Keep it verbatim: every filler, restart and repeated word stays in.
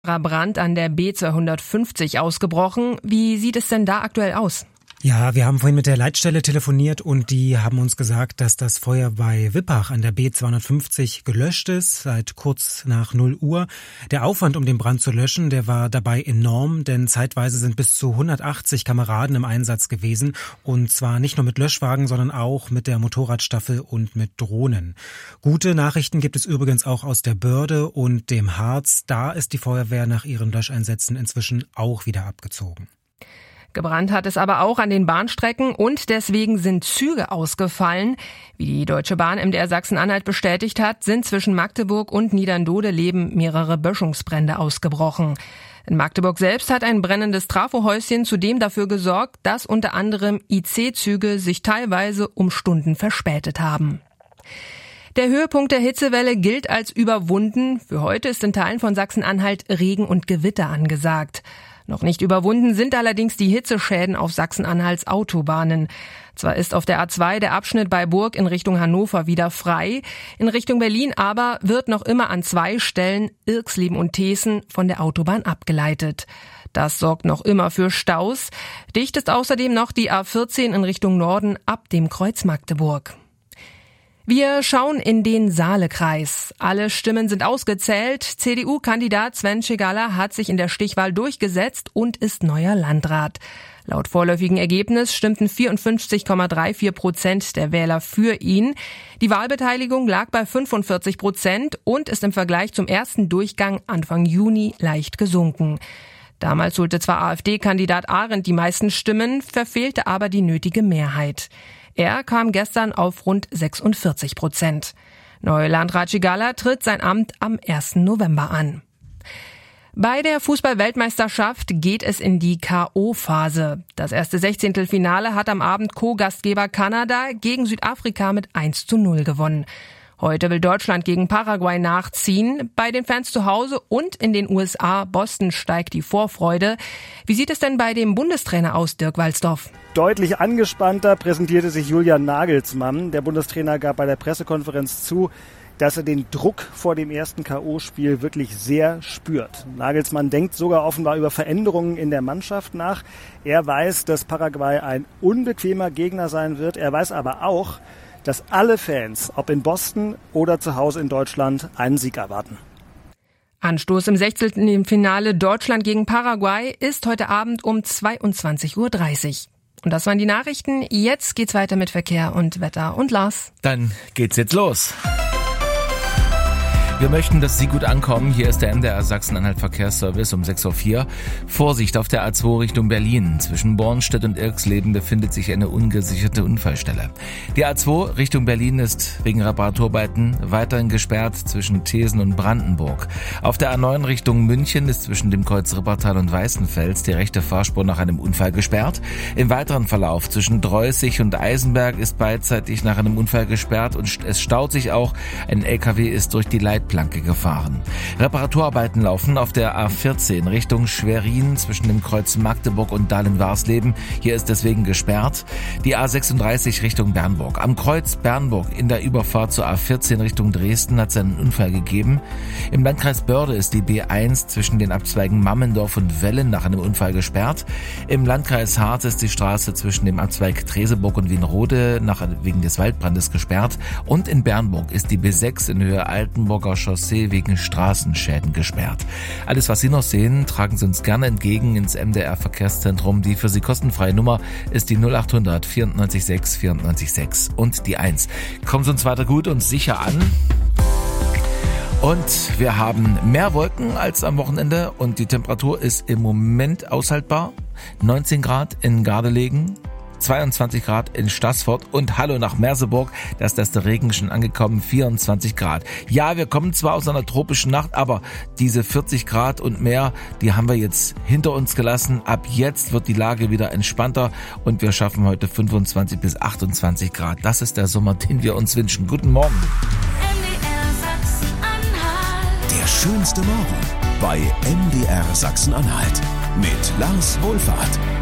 Brand an der B zweihundertfünfzig ausgebrochen. Wie sieht es denn da aktuell aus? Ja, wir haben vorhin mit der Leitstelle telefoniert und die haben uns gesagt, dass das Feuer bei Wippach an der B zweihundertfünfzig gelöscht ist, seit kurz nach null Uhr. Der Aufwand, um den Brand zu löschen, der war dabei enorm, denn zeitweise sind bis zu hundertachtzig Kameraden im Einsatz gewesen und zwar nicht nur mit Löschwagen, sondern auch mit der Motorradstaffel und mit Drohnen. Gute Nachrichten gibt es übrigens auch aus der Börde und dem Harz. Da ist die Feuerwehr nach ihren Löscheinsätzen inzwischen auch wieder abgezogen. Gebrannt hat es aber auch an den Bahnstrecken und deswegen sind Züge ausgefallen. Wie die Deutsche Bahn M D R Sachsen-Anhalt bestätigt hat, sind zwischen Magdeburg und Niederndodeleben mehrere Böschungsbrände ausgebrochen. In Magdeburg selbst hat ein brennendes Trafohäuschen zudem dafür gesorgt, dass unter anderem I C-Züge sich teilweise um Stunden verspätet haben. Der Höhepunkt der Hitzewelle gilt als überwunden. Für heute ist in Teilen von Sachsen-Anhalt Regen und Gewitter angesagt. Noch nicht überwunden sind allerdings die Hitzeschäden auf Sachsen-Anhalts Autobahnen. Zwar ist auf der A zwei der Abschnitt bei Burg in Richtung Hannover wieder frei, in Richtung Berlin aber wird noch immer an zwei Stellen, Irxleben und Teeßen, von der Autobahn abgeleitet. Das sorgt noch immer für Staus. Dicht ist außerdem noch die A vierzehn in Richtung Norden ab dem Kreuz Magdeburg. Wir schauen in den Saalekreis. Alle Stimmen sind ausgezählt. C D U-Kandidat Sven Cigala hat sich in der Stichwahl durchgesetzt und ist neuer Landrat. Laut vorläufigen Ergebnis stimmten vierundfünfzig Komma vierunddreißig Prozent der Wähler für ihn. Die Wahlbeteiligung lag bei fünfundvierzig Prozent und ist im Vergleich zum ersten Durchgang Anfang Juni leicht gesunken. Damals holte zwar AfD-Kandidat Arendt die meisten Stimmen, verfehlte aber die nötige Mehrheit. Er kam gestern auf rund sechsundvierzig Prozent. Neuer Landrat Cigala tritt sein Amt am ersten November an. Bei der Fußball-Weltmeisterschaft geht es in die K O-Phase. Das erste Sechzehntelfinale hat am Abend Co-Gastgeber Kanada gegen Südafrika mit eins zu null gewonnen. Heute will Deutschland gegen Paraguay nachziehen. Bei den Fans zu Hause und in den U S A, Boston, steigt die Vorfreude. Wie sieht es denn bei dem Bundestrainer aus, Dirk Walsdorf? Deutlich angespannter präsentierte sich Julian Nagelsmann. Der Bundestrainer gab bei der Pressekonferenz zu, dass er den Druck vor dem ersten K O-Spiel wirklich sehr spürt. Nagelsmann denkt sogar offenbar über Veränderungen in der Mannschaft nach. Er weiß, dass Paraguay ein unbequemer Gegner sein wird. Er weiß aber auch, dass alle Fans, ob in Boston oder zu Hause in Deutschland, einen Sieg erwarten. Anstoß im Sechzehntelfinale Deutschland gegen Paraguay ist heute Abend um zweiundzwanzig Uhr dreißig. Und das waren die Nachrichten. Jetzt geht's weiter mit Verkehr und Wetter. Und Lars? Dann geht's jetzt los. Wir möchten, dass Sie gut ankommen. Hier ist der M D R Sachsen-Anhalt Verkehrsservice um sechs Uhr vier. Vorsicht auf der A zwei Richtung Berlin. Zwischen Bornstedt und Irxleben befindet sich eine ungesicherte Unfallstelle. Die A zwei Richtung Berlin ist wegen Reparaturarbeiten weiterhin gesperrt zwischen Teeßen und Brandenburg. Auf der A neun Richtung München ist zwischen dem Kreuz Rippertal und Weißenfels die rechte Fahrspur nach einem Unfall gesperrt. Im weiteren Verlauf zwischen Dreußig und Eisenberg ist beidseitig nach einem Unfall gesperrt und es staut sich auch. Ein L K W ist durch die Leitplanke gefahren. Reparaturarbeiten laufen auf der A vierzehn Richtung Schwerin zwischen dem Kreuz Magdeburg und Dahlen-Warsleben. Hier ist deswegen gesperrt. Die A sechsunddreißig Richtung Bernburg. Am Kreuz Bernburg in der Überfahrt zur A vierzehn Richtung Dresden hat es einen Unfall gegeben. Im Landkreis Börde ist die B eins zwischen den Abzweigen Mammendorf und Wellen nach einem Unfall gesperrt. Im Landkreis Harz ist die Straße zwischen dem Abzweig Treseburg und Wienrode nach, wegen des Waldbrandes gesperrt. Und in Bernburg ist die B sechs in Höhe Altenburger Chaussee wegen Straßenschäden gesperrt. Alles, was Sie noch sehen, tragen Sie uns gerne entgegen ins M D R Verkehrszentrum. Die für Sie kostenfreie Nummer ist die null acht hundert vierundneunzig sechs vierundneunzig sechs und die eins. Kommen Sie uns weiter gut und sicher an. Und wir haben mehr Wolken als am Wochenende und die Temperatur ist im Moment aushaltbar. neunzehn Grad in Gardelegen, zweiundzwanzig Grad in Staßfurt und hallo nach Merseburg, da ist das der Regen schon angekommen, vierundzwanzig Grad. Ja, wir kommen zwar aus einer tropischen Nacht, aber diese vierzig Grad und mehr, die haben wir jetzt hinter uns gelassen. Ab jetzt wird die Lage wieder entspannter und wir schaffen heute fünfundzwanzig bis achtundzwanzig Grad. Das ist der Sommer, den wir uns wünschen. Guten Morgen. Der schönste Morgen bei M D R Sachsen-Anhalt mit Lars Wohlfahrt.